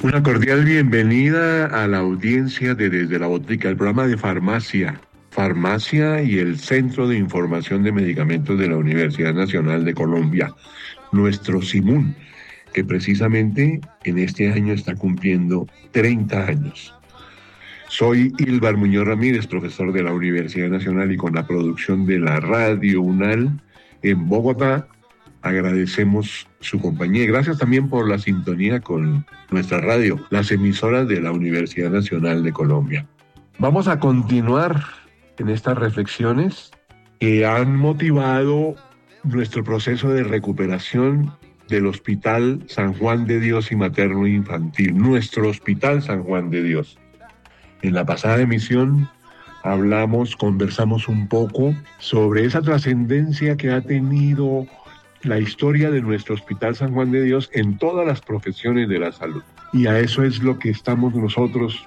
Una cordial bienvenida a la audiencia de Desde la Botica, el programa de Farmacia y el Centro de Información de Medicamentos de la Universidad Nacional de Colombia, nuestro SIMUN, que precisamente en este año está cumpliendo 30 años. Soy Ilvar Muñoz Ramírez, profesor de la Universidad Nacional, y con la producción de la Radio UNAL en Bogotá, agradecemos su compañía y gracias también por la sintonía con nuestra radio, las emisoras de la Universidad Nacional de Colombia. Vamos a continuar en estas reflexiones que han motivado nuestro proceso de recuperación del Hospital San Juan de Dios y Materno Infantil, nuestro Hospital San Juan de Dios. En la pasada emisión conversamos un poco sobre esa trascendencia que ha tenido la historia de nuestro Hospital San Juan de Dios en todas las profesiones de la salud. Y a eso es lo que estamos nosotros,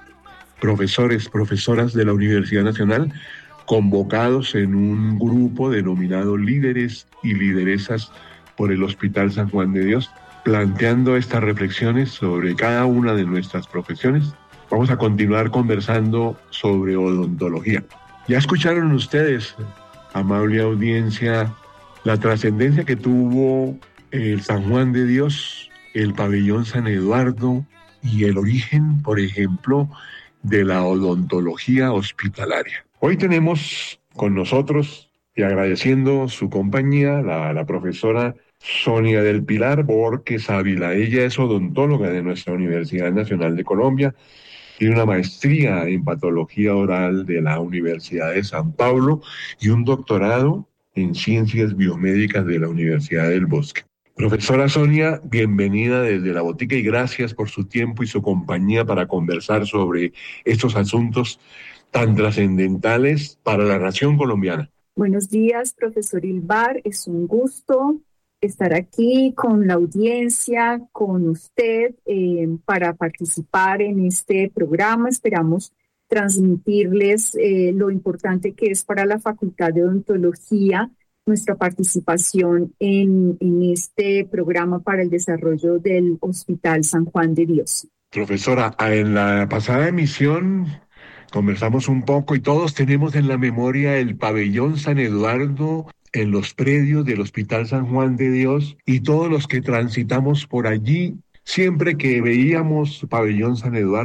profesoras de la Universidad Nacional, convocados en un grupo denominado Líderes y Lideresas por el Hospital San Juan de Dios, planteando estas reflexiones sobre cada una de nuestras profesiones. Vamos a continuar conversando sobre odontología. Ya escucharon ustedes, amable audiencia, la trascendencia que tuvo el San Juan de Dios, el pabellón San Eduardo y el origen, por ejemplo, de la odontología hospitalaria. Hoy tenemos con nosotros, y agradeciendo su compañía, la profesora Sonia del Pilar Borges Ávila. Ella es odontóloga de nuestra Universidad Nacional de Colombia, tiene una maestría en patología oral de la Universidad de San Pablo y un doctorado en Ciencias Biomédicas de la Universidad del Bosque. Profesora Sonia, bienvenida desde la botica y gracias por su tiempo y su compañía para conversar sobre estos asuntos tan trascendentales para la nación colombiana. Buenos días, profesor Ilvar. Es un gusto estar aquí con la audiencia, con usted, para participar en este programa. Esperamos transmitirles lo importante que es para la Facultad de Odontología nuestra participación en este programa para el desarrollo del Hospital San Juan de Dios. Profesora, en la pasada emisión conversamos un poco y todos tenemos en la memoria el pabellón San Eduardo en los predios del Hospital San Juan de Dios, y todos los que transitamos por allí, siempre que veíamos pabellón San Eduardo,